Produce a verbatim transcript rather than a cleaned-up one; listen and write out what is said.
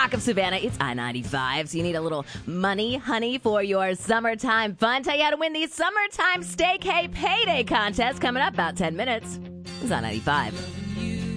Rock of Savannah. It's I ninety-five, so you need a little money, honey, for your summertime fun. Tell you how to win the Summertime Steak Hay Payday Contest coming up about ten minutes. It's I ninety-five.